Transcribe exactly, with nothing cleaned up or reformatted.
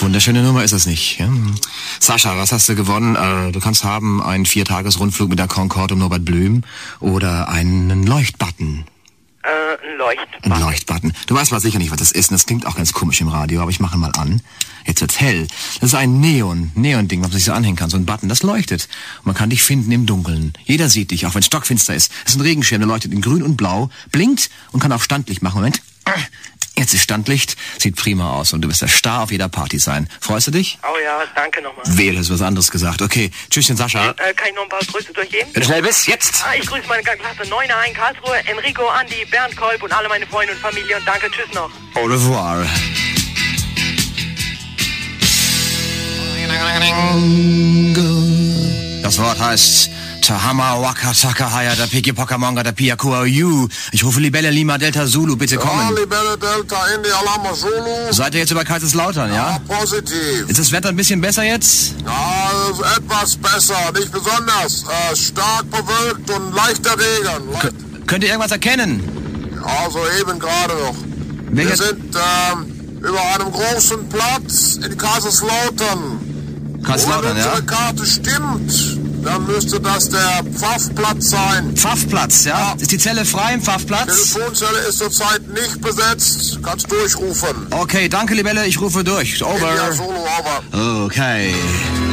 wunderschöne Nummer ist es nicht. Ja? Sascha, was hast du gewonnen? Äh, du kannst haben einen Viertages-Rundflug mit der Concorde um Norbert Blüm oder einen Leuchtbutton. Äh, ein Leuchtbutton. Ein Leuchtbutton. Du weißt mal sicher nicht, was das ist. Und das klingt auch ganz komisch im Radio, aber ich mache ihn mal an. Jetzt wird's hell. Das ist ein Neon, Neon-Ding, was man sich so anhängen kann. So ein Button, das leuchtet. Und man kann dich finden im Dunkeln. Jeder sieht dich, auch wenn es stockfinster ist. Das ist ein Regenschirm, der leuchtet in grün und blau, blinkt und kann auch Standlicht machen. Moment. Jetzt ist Standlicht, sieht prima aus und du wirst der Star auf jeder Party sein. Freust du dich? Oh ja, danke nochmal. Wäre es was anderes gesagt. Okay, tschüsschen Sascha. Äh, kann ich noch ein paar Grüße durchgeben? Wenn du schnell bist, jetzt. Ah, ich grüße meine Klasse Neuner in Karlsruhe, Enrico, Andi, Bernd Kolb und alle meine Freunde und Familie und danke, tschüss noch. Au revoir. Das Wort heißt Tahama Waka Takahaya der Piki Pokamonga der Pia Kuau. Ich rufe Libelle Lima Delta Zulu, bitte kommen. Ja, Libelle Delta India Lama Zulu. Seid ihr jetzt über Kaiserslautern, ja? Ja, positiv. Ist das Wetter ein bisschen besser jetzt? Ja, etwas besser, nicht besonders. Äh, stark bewölkt und leichter Regen. K könnt ihr irgendwas erkennen? Ja, soeben gerade noch. Welcher? Wir sind ähm, über einem großen Platz in Kaiserslautern. Kaiserslautern, Wenn ja? unsere Karte stimmt, dann müsste das der Pfaffplatz sein. Pfaffplatz, ja? ja? Ist die Zelle frei im Die Pfaffplatz? Telefonzelle ist zurzeit nicht besetzt. Kannst durchrufen. Okay, danke Libelle, ich rufe durch. Over. Ja, Solo, over. Okay.